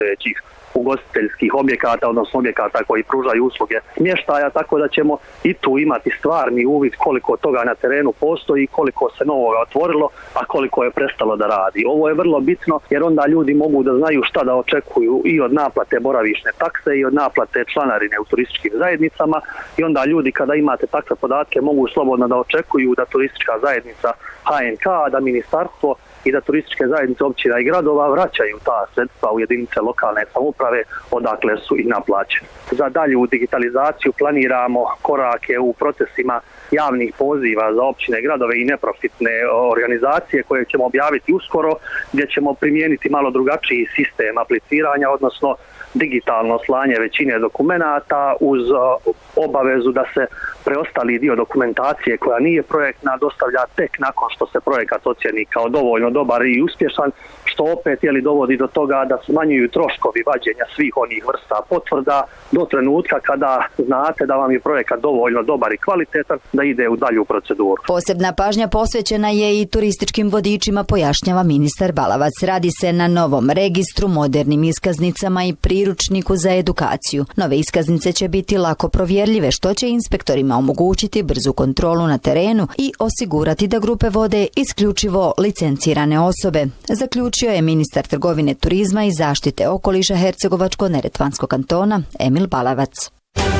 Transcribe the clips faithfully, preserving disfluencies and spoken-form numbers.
većih ugostiteljskih objekata, odnosno objekata koji pružaju usluge smještaja, tako da ćemo i tu imati stvarni uvid koliko toga na terenu postoji, koliko se novoga otvorilo, a koliko je prestalo da radi. Ovo je vrlo bitno jer onda ljudi mogu da znaju šta da očekuju i od naplate boravišne takse i od naplate članarine u turističkim zajednicama i onda ljudi kada imate takve podatke mogu slobodno da očekuju da turistička zajednica H N K, da ministarstvo i da turističke zajednice općina i gradova vraćaju ta sredstva u jedinice lokalne samouprave odakle su i naplaćeni. Za dalju digitalizaciju planiramo korake u procesima javnih poziva za općine, gradove i neprofitne organizacije koje ćemo objaviti uskoro, gdje ćemo primijeniti malo drugačiji sistem apliciranja, odnosno digitalno slanje većine dokumenata uz obavezu da se preostali dio dokumentacije koja nije projektna dostavlja tek nakon što se projekat ocijeni kao dovoljno dobar i uspješan, što opet je li dovodi do toga da smanjuju troškovi vađenja svih onih vrsta potvrda do trenutka kada znate da vam je projekat dovoljno dobar i kvalitetan da ide u dalju proceduru. Posebna pažnja posvećena je i turističkim vodičima, pojašnjava ministar Balavac. Radi se na novom registru, modernim iskaznicama i priručniku za edukaciju. Nove iskaznice će biti lako provjerljive, što će inspektorima omogućiti brzu kontrolu na terenu i osigurati da grupe vode isključivo licencirane osobe, zaključio je ministar trgovine, turizma i zaštite okoliša Hercegovačko-neretvanskog kantona Emil Balavac.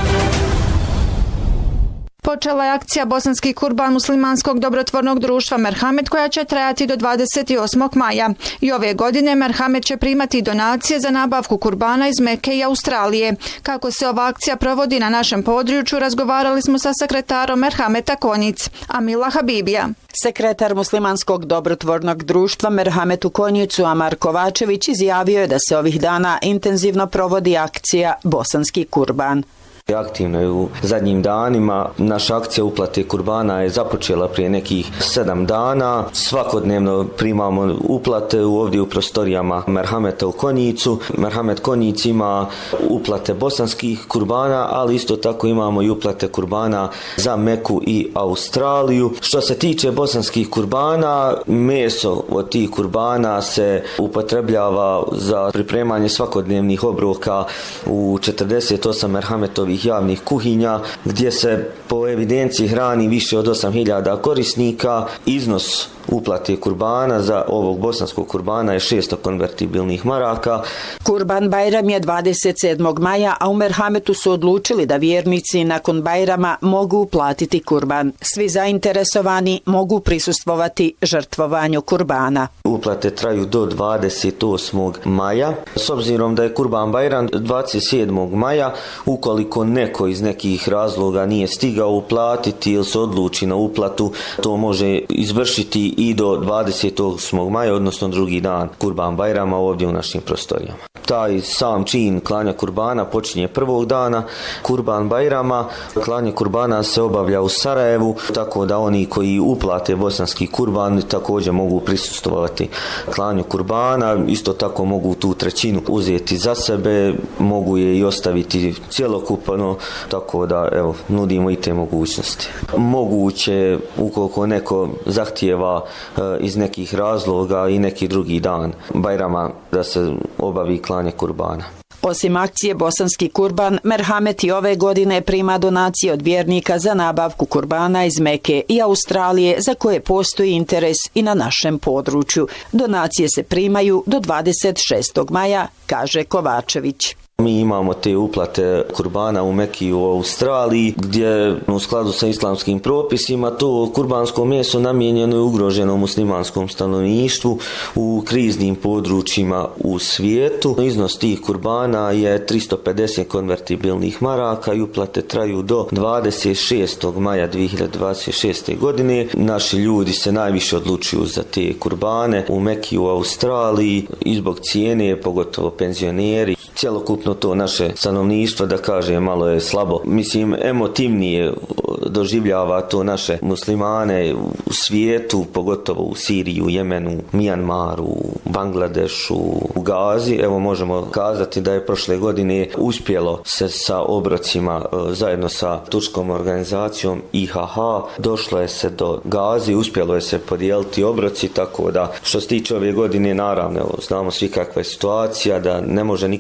Počela je akcija Bosanski kurban muslimanskog dobrotvornog društva Merhamet koja će trajati do dvadeset osmog maja. I ove godine Merhamet će primati donacije za nabavku kurbana iz Mekke i Australije. Kako se ova akcija provodi na našem području, razgovarali smo sa sekretarom Merhameta Konjic, Amila Habibija. Sekretar muslimanskog dobrotvornog društva Merhamet u Konjicu, Amar Kovačević, izjavio je da se ovih dana intenzivno provodi akcija Bosanski kurban. Aktivno je u zadnjim danima. Naša akcija uplate kurbana je započela prije nekih sedam dana. Svakodnevno primamo uplate ovdje u prostorijama Merhameta u Konjicu. Merhamet Konjic ima uplate bosanskih kurbana, ali isto tako imamo i uplate kurbana za Meku i Australiju. Što se tiče bosanskih kurbana, meso od tih kurbana se upotrebljava za pripremanje svakodnevnih obroka u četrdeset osam Merhametovih javnih kuhinja, gdje se po evidenciji hrani više od osam hiljada korisnika. Iznos uplate kurbana za ovog bosanskog kurbana je šesto konvertibilnih maraka. Kurban Bajram je dvadeset sedmog maja, a u Merhametu su odlučili da vjernici nakon Bajrama mogu uplatiti kurban. Svi zainteresovani mogu prisustvovati žrtvovanju kurbana. Uplate traju do dvadeset osmog maja. S obzirom da je Kurban Bajram dvadeset sedmog maja, ukoliko neko iz nekih razloga nije stigao uplatiti ili se odluči na uplatu, to može izvršiti i do dvadeset osmog maja, odnosno drugi dan Kurban Bajrama ovdje u našim prostorijama. Taj sam čin klanja kurbana počinje prvog dana Kurban Bajrama. Klanje kurbana se obavlja u Sarajevu, tako da oni koji uplate bosanski kurban također mogu prisustvovati klanju kurbana. Isto tako mogu tu trećinu uzeti za sebe, mogu je i ostaviti cjelokupno, tako da evo, nudimo i te mogućnosti. Moguće, ukoliko neko zahtijeva e, iz nekih razloga i neki drugi dan Bajrama da se obavi klanje kurbana. Osim akcije Bosanski kurban, Merhamet i ove godine prima donacije od vjernika za nabavku kurbana iz Meke i Australije, za koje postoji interes i na našem području. Donacije se primaju do dvadeset šestog maja, kaže Kovačević. Mi imamo te uplate kurbana u Meki i u Australiji, gdje u skladu sa islamskim propisima to kurbansko meso namijenjeno je ugroženom muslimanskom stanovništvu u kriznim područjima u svijetu. Iznos tih kurbana je tristo pedeset konvertibilnih maraka i uplate traju do dvadeset šestog maja dvije hiljade dvadeset šeste. godine. Naši ljudi se najviše odlučuju za te kurbane u Meki i u Australiji i zbog cijene, pogotovo penzioneri. Cjelokupno to naše stanovništvo, da kaže, malo je slabo, mislim, emotivnije doživljava to naše muslimane u svijetu, pogotovo u Siriji, u Jemenu, Mijanmaru, Bangladešu, u Gazi. Evo možemo kazati da je prošle godine uspjelo se sa obrocima zajedno sa turskom organizacijom I H H. Došlo je se do Gazi, uspjelo je se podijeliti obroci, tako da što se tiče ove godine, naravno, evo, znamo svi kakva je situacija, da ne može